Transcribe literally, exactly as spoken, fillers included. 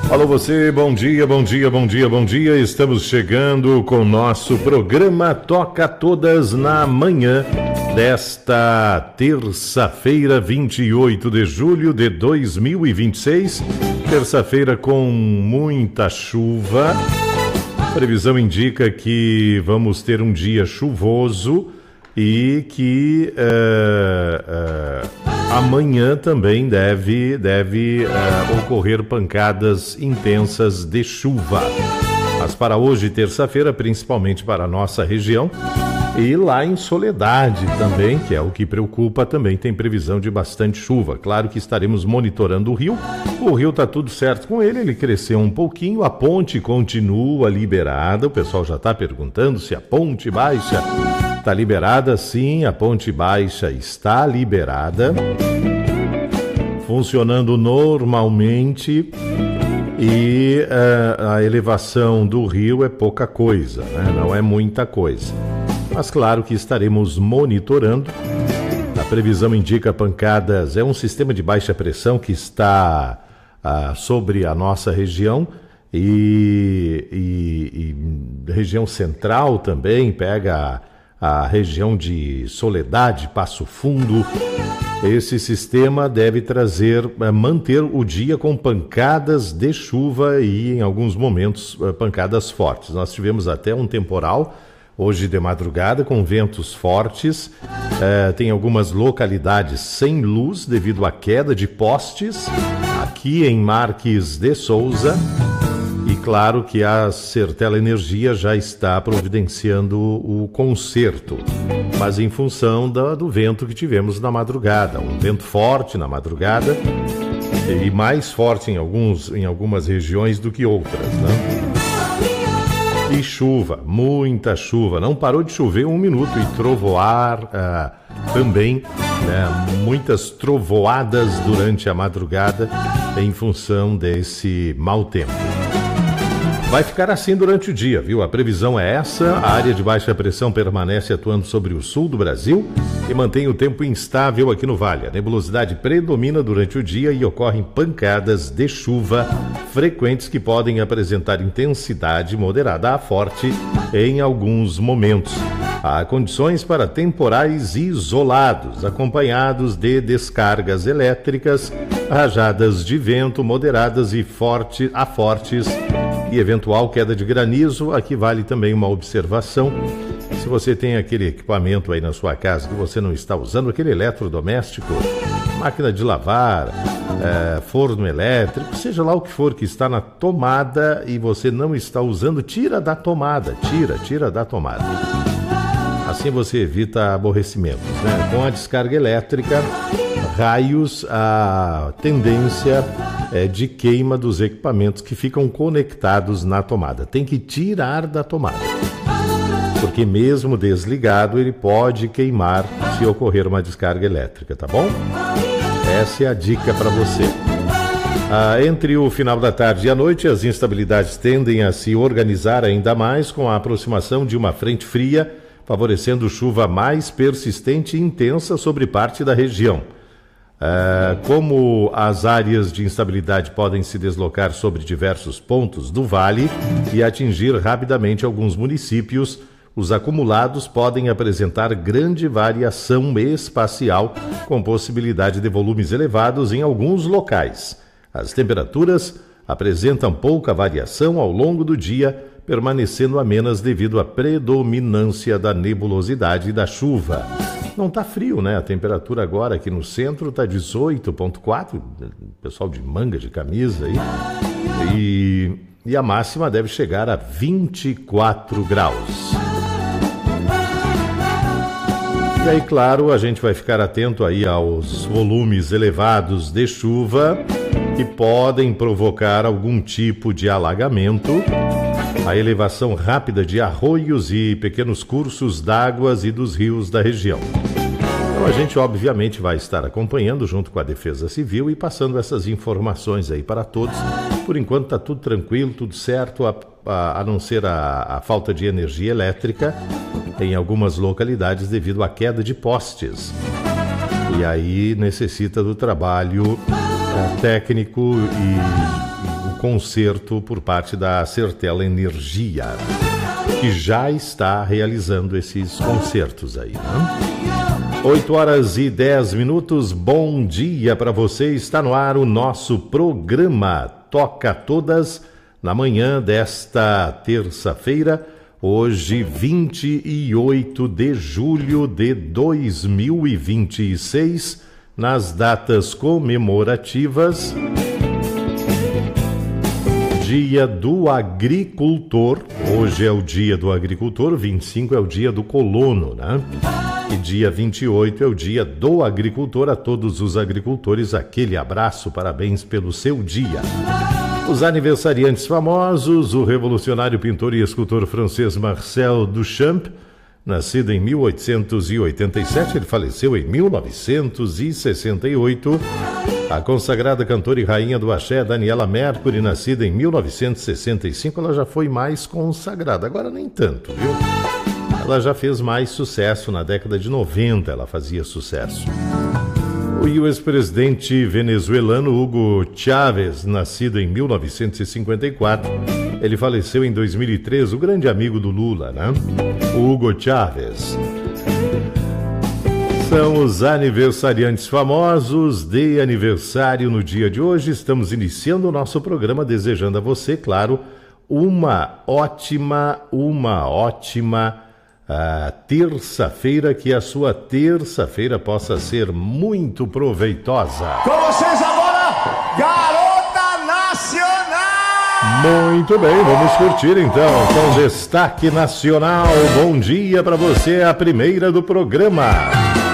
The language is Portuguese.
Alô você, bom dia, bom dia, bom dia, bom dia. Estamos chegando com o nosso programa Toca Todas na manhã desta terça-feira, vinte e oito de julho de dois mil e vinte e seis. Terça-feira com muita chuva. A previsão indica que vamos ter um dia chuvoso e que uh, uh, amanhã também deve, deve uh, ocorrer pancadas intensas de chuva. Mas para hoje, terça-feira, principalmente para a nossa região, e lá em Soledade também, que é o que preocupa, também tem previsão de bastante chuva. Claro que estaremos monitorando o rio. O rio está tudo certo com ele, ele cresceu um pouquinho, a ponte continua liberada. O pessoal já está perguntando se a ponte baixa está liberada. Sim, a ponte baixa está liberada, funcionando normalmente. E uh, a elevação do rio é pouca coisa, né? Não é muita coisa. Mas claro que estaremos monitorando. A previsão indica pancadas, é um sistema de baixa pressão que está uh, sobre a nossa região e, e, e região central também, pega a, a região de Soledade, Passo Fundo. Esse sistema deve trazer, uh, manter o dia com pancadas de chuva e em alguns momentos uh, pancadas fortes. Nós tivemos até um temporal hoje de madrugada, com ventos fortes, eh, tem algumas localidades sem luz devido à queda de postes, aqui em Marques de Souza, e claro que a Sertela Energia já está providenciando o conserto, mas em função da, do vento que tivemos na madrugada, um vento forte na madrugada, e mais forte em, alguns, em algumas regiões do que outras, né? E chuva, muita chuva, não parou de chover um minuto e trovoar ah, também, né, muitas trovoadas durante a madrugada em função desse mau tempo. Vai ficar assim durante o dia, viu? A previsão é essa, a área de baixa pressão permanece atuando sobre o sul do Brasil e mantém o tempo instável aqui no vale. A nebulosidade predomina durante o dia e ocorrem pancadas de chuva frequentes que podem apresentar intensidade moderada a forte em alguns momentos. Há condições para temporais isolados, acompanhados de descargas elétricas, rajadas de vento moderadas e forte, a fortes e eventual queda de granizo. Aqui vale também uma observação. Se você tem aquele equipamento aí na sua casa que você não está usando, aquele eletrodoméstico, máquina de lavar, é, forno elétrico, seja lá o que for que está na tomada e você não está usando, tira da tomada, tira, tira da tomada. Assim você evita aborrecimentos, né? Com a descarga elétrica, raios, a tendência é de queima dos equipamentos que ficam conectados na tomada. Tem que tirar da tomada, porque mesmo desligado ele pode queimar se ocorrer uma descarga elétrica, tá bom? Essa é a dica para você. Ah, entre o final da tarde e a noite, as instabilidades tendem a se organizar ainda mais com a aproximação de uma frente fria, favorecendo chuva mais persistente e intensa sobre parte da região. Uh, como as áreas de instabilidade podem se deslocar sobre diversos pontos do vale e atingir rapidamente alguns municípios, os acumulados podem apresentar grande variação espacial, com possibilidade de volumes elevados em alguns locais. As temperaturas apresentam pouca variação ao longo do dia, permanecendo amenas devido à predominância da nebulosidade e da chuva. Não está frio, né? A temperatura agora aqui no centro está dezoito vírgula quatro, pessoal de manga de camisa aí, e, e a máxima deve chegar a vinte e quatro graus. E aí, claro, a gente vai ficar atento aí aos volumes elevados de chuva que podem provocar algum tipo de alagamento, a elevação rápida de arroios e pequenos cursos d'águas e dos rios da região. Então a gente obviamente vai estar acompanhando junto com a Defesa Civil e passando essas informações aí para todos. Por enquanto está tudo tranquilo, tudo certo, a, a, a não ser a, a falta de energia elétrica em algumas localidades devido à queda de postes. E aí necessita do trabalho é, técnico e, e o concerto por parte da Sertela Energia, que já está realizando esses concertos aí, né? oito horas e dez minutos, bom dia para você, está no ar o nosso programa Toca Todas, na manhã desta terça-feira, hoje vinte e oito de julho de dois mil e vinte e seis, nas datas comemorativas, Dia do Agricultor, hoje é o Dia do Agricultor, vinte e cinco é o Dia do Colono, né? E dia vinte e oito é o Dia do Agricultor. A todos os agricultores, aquele abraço, parabéns pelo seu dia. Os aniversariantes famosos, o revolucionário pintor e escultor francês Marcel Duchamp, nascido em mil oitocentos e oitenta e sete, ele faleceu em mil novecentos e sessenta e oito. A consagrada cantora e rainha do axé, Daniela Mercury, nascida em mil novecentos e sessenta e cinco, ela já foi mais consagrada, agora nem tanto, viu? Ela já fez mais sucesso, na década de noventa ela fazia sucesso. O ex-presidente venezuelano Hugo Chávez, nascido em mil novecentos e cinquenta e quatro, ele faleceu em dois mil e três, o grande amigo do Lula, né? O Hugo Chávez. São os aniversariantes famosos de aniversário no dia de hoje. Estamos iniciando o nosso programa desejando a você, claro, uma ótima, uma ótima uh, terça-feira, que a sua terça-feira possa ser muito proveitosa. Com vocês agora, Garota Nacional! Muito bem, vamos curtir então com destaque nacional. Bom dia para você, a primeira do programa.